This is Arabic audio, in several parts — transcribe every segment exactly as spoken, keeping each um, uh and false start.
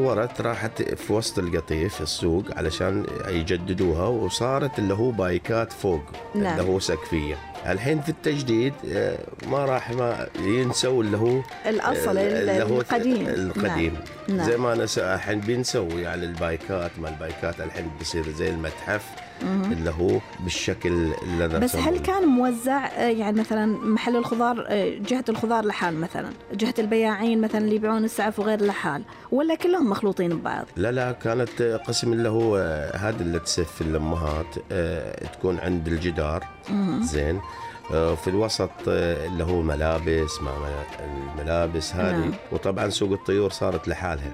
تطورت، راحت في وسط القطيف السوق علشان يجددوها، وصارت اللي هو بايكات فوق. نعم. اللي هو سقفية. الحين في التجديد ما راح ما ينسوا اللي هو الأصل اللي هو القديم القديم. نعم. زي ما أنا الحين بنسوي على البايكات، ما البايكات الحين بيصير زي المتحف اللي هو بالشكل اللي أنا بس هل كان موزع يعني مثلا محل الخضار جهة الخضار لحال، مثلا جهة البياعين مثلا اللي يبيعون السعف وغير لحال، ولا كلهم مخلوطين ببعض؟ لا لا، كانت قسم اللي هو هذا اللي تسف الأمهات تكون عند الجدار. زين. في الوسط اللي هو ملابس، ما الملابس هذه. نعم. وطبعا سوق الطيور صارت لحالها.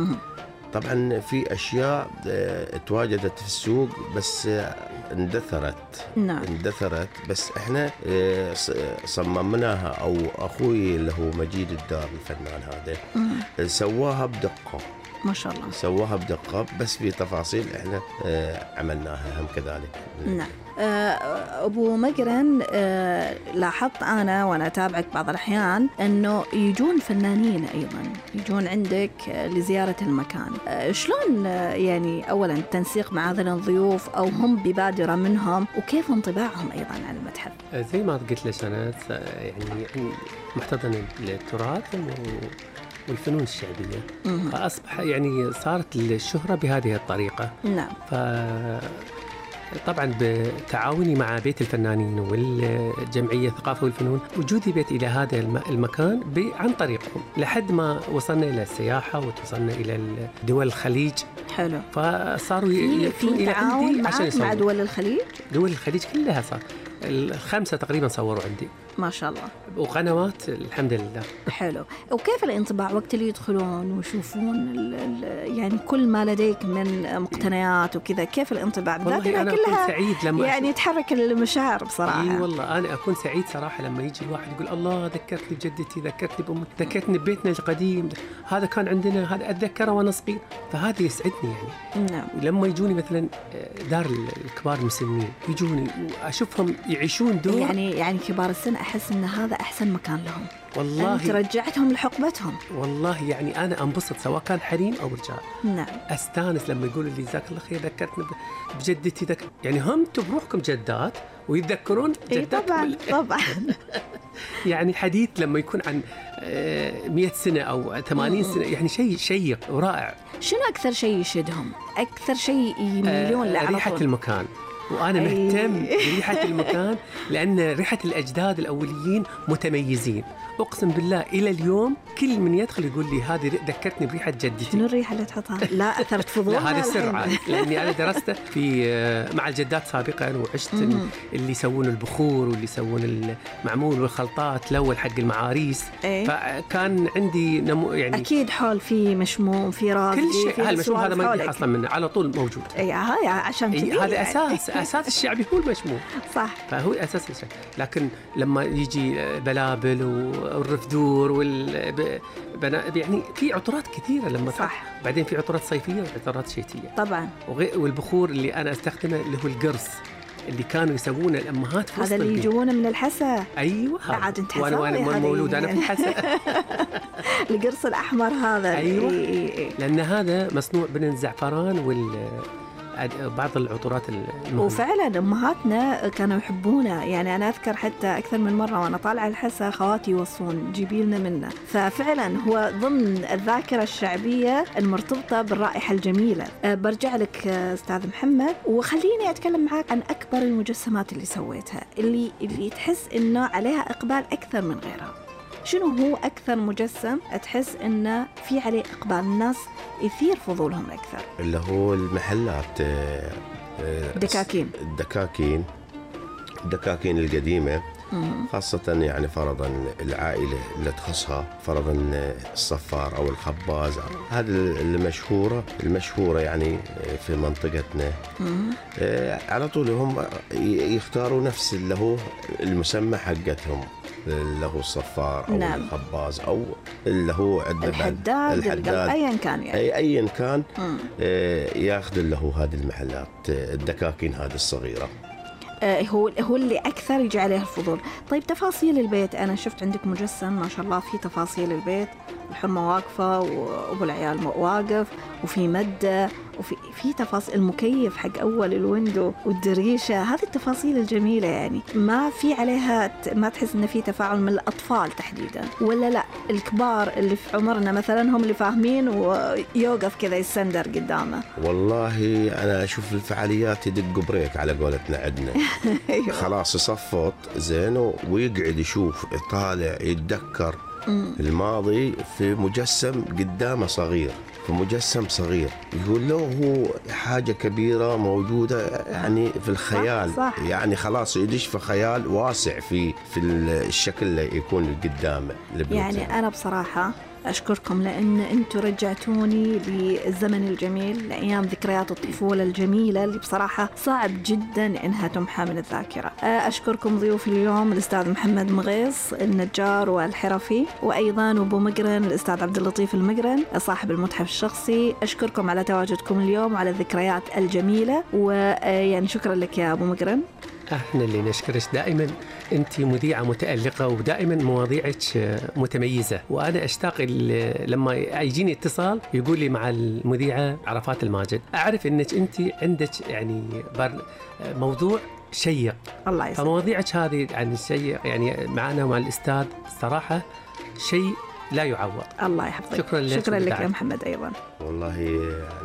طبعا في أشياء تواجدت في السوق بس اندثرت. نعم. اندثرت بس احنا صممناها، او اخوي اللي هو مجيد الدار الفنان هذا سواها بدقة ما شاء الله، سواها بدقة، بس في تفاصيل احنا عملناها هم كذلك. نعم. أبو مقرن، لاحظت أنا وأنا أتابعك بعض الأحيان أنه يجون فنانين أيضا يجون عندك لزيارة المكان. شلون يعني أولا التنسيق مع هذين الضيوف، أو هم ببادرة منهم، وكيف انطباعهم أيضا عن المتحف؟ زي ما قلت لك أنا يعني محتضن التراث والفنون الشعبية، فأصبح يعني صارت الشهرة بهذه الطريقة. نعم. ف طبعا بتعاوني مع بيت الفنانين والجمعية الثقافة والفنون، وجودي بيت إلى هذا المكان عن طريقهم، لحد ما وصلنا إلى السياحة ووصلنا إلى دول الخليج. حلو. فصاروا يأتون إلى عندي عشان مع دول الخليج. دول الخليج كلها صار الخمسة تقريبا صوروا عندي. ما شاء الله. وقنوات الحمد لله. حلو. وكيف الانطباع وقت اللي يدخلون ويشوفون ال ال يعني كل ما لديك من مقتنيات وكذا؟ كيف الانطباع؟ والله أنا أكون سعيد لما يعني تحرك المشاعر بصراحة. إيه والله أنا أكون سعيد صراحة لما يجي الواحد يقول الله ذكرتني بجدتي، ذكرتني بأمي، ذكرتني ببيتنا القديم، هذا كان عندنا، هذا أتذكره وأنا صغير. فهذا يسعدني يعني. نعم. لما يجوني مثلا دار الكبار المسنين يجوني وأشوفهم يعيشون دور، يعني يعني كبار السن أحس إن هذا أحسن مكان لهم. والله أنت رجعتهم لحقبتهم. والله يعني أنا أنبسط سواء كان حريم أو رجال. نعم. أستانس لما يقولوا لي جزاك الله خير ذكرتني بجدتي. ذك... يعني هم تبروحكم جدات ويتذكرون جداتكم. طبعا طبعا. يعني حديث لما يكون عن مئة سنة أو ثمانين سنة، يعني شيء شيق ورائع. شنو أكثر شيء يشدهم؟ أكثر شيء يميلون له؟ ريحة المكان. وأنا مهتم بريحة المكان، لأن ريحة الأجداد الأوليين متميزين. أقسم بالله إلى اليوم كل من يدخل يقول لي هذه ذكرتني بريحة جدتي. شنو الريحة اللي تحطها؟ لا أثرت فضول. لا هذا سر عاد، لأني أنا درست في مع الجدات سابقا، وعشت اللي يسوون البخور واللي يسوون المعمول والخلطات الأول حق المعاريس. إيه؟ فكان عندي نمو يعني أكيد حول في مشموم في راس كل شيء. هالمشموم هذا ما يحصل منه على طول موجود. أي هاي عشان إيه هذا يعني. أساس أساس الشعبي هو المشموم. صح. فهو أساس الشعب. لكن لما يجي بلابل والرفدور وال يعني في عطورات كثيرة لما صح. بعدين في عطورات صيفية وعطورات شتوية طبعا. والبخور اللي أنا استخدمه اللي هو القرص اللي كانوا يسوونه الأمهات في هذا اللي يجونه من الحسا. أيوة. عاد انت وأنا وأنا مولود أنا في الحسا. القرص الأحمر هذا. أيوة. إيه إيه. لأن هذا مصنوع من الزعفران وال بعض العطورات المهمة. وفعلا أمهاتنا كانوا يحبونه، يعني أنا أذكر حتى أكثر من مرة وأنا طالعة الحسا خواتي يوصون جيبي لنا منه. ففعلا هو ضمن الذاكرة الشعبية المرتبطة بالرائحة الجميلة. أه برجع لك أستاذ محمد، وخليني أتكلم معاك عن أكبر المجسمات اللي سويتها، اللي اللي تحس إنه عليها إقبال أكثر من غيرها. شنو هو أكثر مجسم تحس إنه في عليه إقبال، الناس يثير فضولهم أكثر؟ اللي هو المحلات دكاكين الدكاكين الدكاكين القديمة. مم. خاصة يعني فرضا العائلة اللي تخصها، فرضا الصفار أو الخباز، هذه المشهورة المشهورة يعني في منطقتنا. مم. على طول هم يختاروا نفس اللي هو المسمى حقتهم، اللي هو الصفار أو نعم. الخباز أو اللي هو الحداد, الحداد أيا كان يعني. أي أيا كان ياخذ اللي هو هذه المحلات الدكاكين هذه الصغيرة. هو هو اللي أكثر يجي عليه الفضول. طيب تفاصيل البيت، أنا شفت عندك مجسم ما شاء الله في تفاصيل البيت الحرمة واقفة وأبو العيال واقف وفي مدة وفي في تفاصيل المكيف حق أول الويندو والدريشة، هذه التفاصيل الجميلة يعني ما في عليها ما تحس إن في تفاعل من الأطفال تحديدا، ولا لا الكبار اللي في عمرنا مثلا هم اللي فاهمين ويوقف كذا يسندر قدامه. والله أنا أشوف الفعاليات يدق بريك على قولتنا عندنا. خلاص صفط زين ويقعد يشوف يطالع يتذكر الماضي في مجسم قدامه صغير، في مجسم صغير يقول له هو حاجة كبيرة موجودة يعني في الخيال. صح صح. يعني خلاص يدش في خيال واسع في في الشكل اللي يكون قدامه. يعني أنا بصراحة أشكركم لأن أنتوا رجعتوني للزمن الجميل، لأيام ذكريات الطفولة الجميلة اللي بصراحة صعب جدا إنها تمحى من الذاكرة. أشكركم ضيوف اليوم الأستاذ محمد مغيص النجار والحرفي، وأيضا أبو مقرن الأستاذ عبد اللطيف المقرن صاحب المتحف الشخصي. أشكركم على تواجدكم اليوم وعلى الذكريات الجميلة، ويعني شكرا لك يا أبو مقرن. احنا اللي نشكرك، دائما انت مذيعه متالقه ودائما مواضيعك متميزه، وانا اشتاق لما يجيني اتصال يقول لي مع المذيعه عرفات الماجد، اعرف انك انت عندك يعني موضوع شيق. الله يسلمك. فمواضيعك هذه عن الشيق يعني معنا مع الاستاذ صراحه شيء لا يعوض. الله يحفظك. شكرا لك. شكرا لك يا محمد. ايضا والله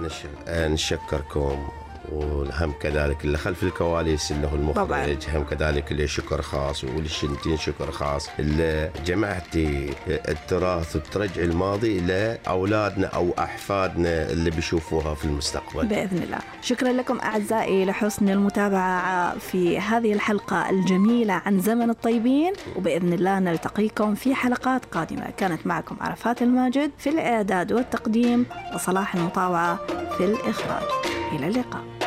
نشكركم، والهم كذلك اللي خلف الكواليس اللي هو المخرج، هم كذلك اللي شكر خاص والشنتين شكر خاص اللي جمعتي التراث وترجع الماضي لأولادنا أو أحفادنا اللي بيشوفوها في المستقبل بإذن الله. شكرا لكم أعزائي لحسن المتابعة في هذه الحلقة الجميلة عن زمن الطيبين، وبإذن الله نلتقيكم في حلقات قادمة. كانت معكم عرفات الماجد في الإعداد والتقديم، وصلاح المطاوعة في الإخراج. إلى اللقاء.